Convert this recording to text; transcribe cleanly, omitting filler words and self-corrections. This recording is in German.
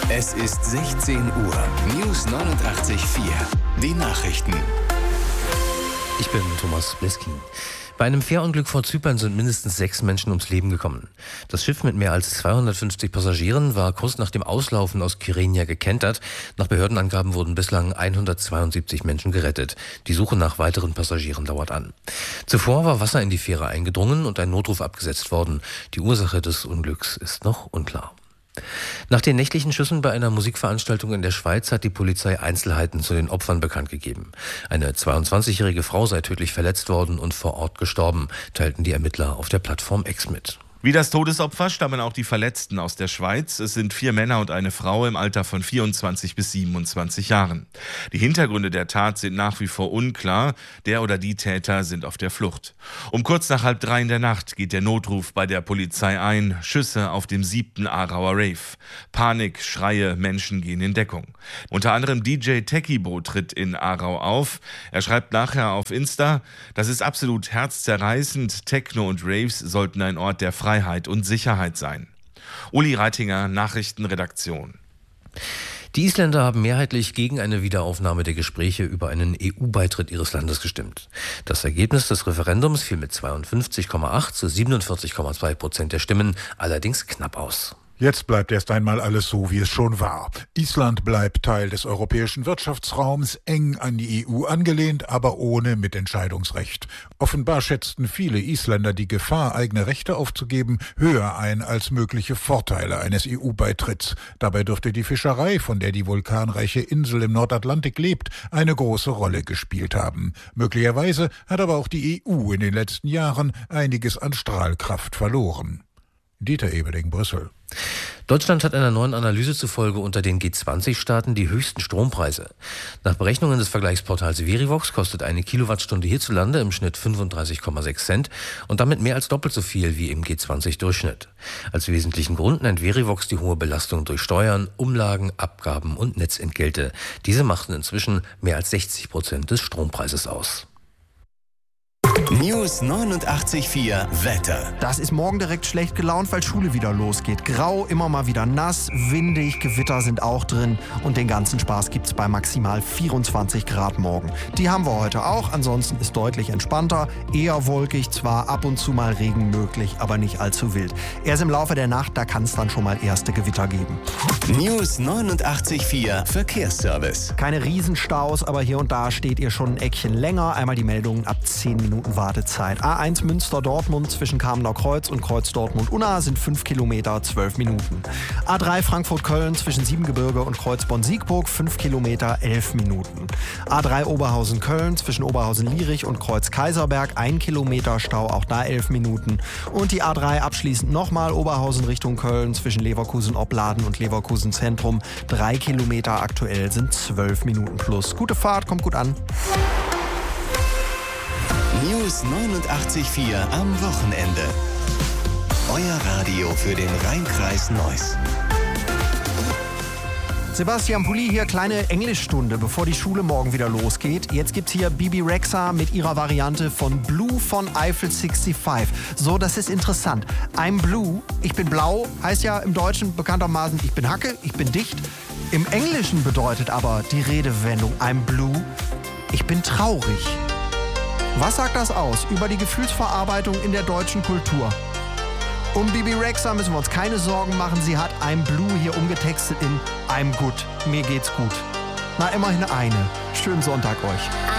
Es ist 16 Uhr. News 89.4. Die Nachrichten. Ich bin Thomas Bliskin. Bei einem Fährunglück vor Zypern sind mindestens 6 Menschen ums Leben gekommen. Das Schiff mit mehr als 250 Passagieren war kurz nach dem Auslaufen aus Kyrenia gekentert. Nach Behördenangaben wurden bislang 172 Menschen gerettet. Die Suche nach weiteren Passagieren dauert an. Zuvor war Wasser in die Fähre eingedrungen und ein Notruf abgesetzt worden. Die Ursache des Unglücks ist noch unklar. Nach den nächtlichen Schüssen bei einer Musikveranstaltung in der Schweiz hat die Polizei Einzelheiten zu den Opfern bekannt gegeben. Eine 22-jährige Frau sei tödlich verletzt worden und vor Ort gestorben, teilten die Ermittler auf der Plattform X mit. Wie das Todesopfer stammen auch die Verletzten aus der Schweiz. Es sind 4 Männer und eine Frau im Alter von 24 bis 27 Jahren. Die Hintergründe der Tat sind nach wie vor unklar. Der oder die Täter sind auf der Flucht. Um kurz nach 2:30 in der Nacht geht der Notruf bei der Polizei ein. Schüsse auf dem 7. Aarauer Rave. Panik, Schreie, Menschen gehen in Deckung. Unter anderem DJ Techibo tritt in Aarau auf. Er schreibt nachher auf Insta: Das ist absolut herzzerreißend. Techno und Raves sollten ein Ort der Freiheit und Sicherheit sein. Uli Reitinger, Nachrichtenredaktion. Die Isländer haben mehrheitlich gegen eine Wiederaufnahme der Gespräche über einen EU-Beitritt ihres Landes gestimmt. Das Ergebnis des Referendums fiel mit 52,8 zu 47,2% der Stimmen allerdings knapp aus. Jetzt bleibt erst einmal alles so, wie es schon war. Island bleibt Teil des europäischen Wirtschaftsraums, eng an die EU angelehnt, aber ohne Mitentscheidungsrecht. Offenbar schätzten viele Isländer die Gefahr, eigene Rechte aufzugeben, höher ein als mögliche Vorteile eines EU-Beitritts. Dabei dürfte die Fischerei, von der die vulkanreiche Insel im Nordatlantik lebt, eine große Rolle gespielt haben. Möglicherweise hat aber auch die EU in den letzten Jahren einiges an Strahlkraft verloren. Dieter Ebeling, Brüssel. Deutschland hat einer neuen Analyse zufolge unter den G20-Staaten die höchsten Strompreise. Nach Berechnungen des Vergleichsportals Verivox kostet eine Kilowattstunde hierzulande im Schnitt 35,6 Cent und damit mehr als doppelt so viel wie im G20-Durchschnitt. Als wesentlichen Grund nennt Verivox die hohe Belastung durch Steuern, Umlagen, Abgaben und Netzentgelte. Diese machten inzwischen mehr als 60% des Strompreises aus. News 89.4 Wetter. Das ist morgen direkt schlecht gelaunt, weil Schule wieder losgeht. Grau, immer mal wieder nass, windig, Gewitter sind auch drin und den ganzen Spaß gibt's bei maximal 24 Grad morgen. Die haben wir heute auch, ansonsten ist deutlich entspannter, eher wolkig, zwar ab und zu mal Regen möglich, aber nicht allzu wild. Erst im Laufe der Nacht, da kann es dann schon mal erste Gewitter geben. News 89.4 Verkehrsservice. Keine Riesenstaus, aber hier und da steht ihr schon ein Eckchen länger. Einmal die Meldungen ab 10 Minuten Wartezeit. A1 Münster-Dortmund zwischen Kamener Kreuz und Kreuz-Dortmund-Unna sind 5 Kilometer, 12 Minuten. A3 Frankfurt-Köln zwischen Siebengebirge und Kreuz-Bonn-Siegburg 5 Kilometer, 11 Minuten. A3 Oberhausen-Köln zwischen Oberhausen-Lierich und Kreuz-Kaiserberg 1 Kilometer Stau, auch da 11 Minuten. Und die A3 abschließend nochmal Oberhausen Richtung Köln zwischen Leverkusen-Opladen und Leverkusen-Zentrum 3 Kilometer, aktuell sind 12 Minuten plus. Gute Fahrt, kommt gut an. News 89.4 am Wochenende. Euer Radio für den Rheinkreis Neuss. Sebastian Pulli hier, kleine Englischstunde, bevor die Schule morgen wieder losgeht. Jetzt gibt's hier Bebe Rexha mit ihrer Variante von Blue von Eiffel 65. So, das ist interessant. I'm blue, ich bin blau, heißt ja im Deutschen bekanntermaßen, ich bin Hacke, ich bin dicht. Im Englischen bedeutet aber die Redewendung I'm blue, ich bin traurig. Was sagt das aus über die Gefühlsverarbeitung in der deutschen Kultur? Um Bebe Rexha müssen wir uns keine Sorgen machen. Sie hat I'm blue hier umgetextet in I'm good. Mir geht's gut. Na, immerhin eine. Schönen Sonntag euch.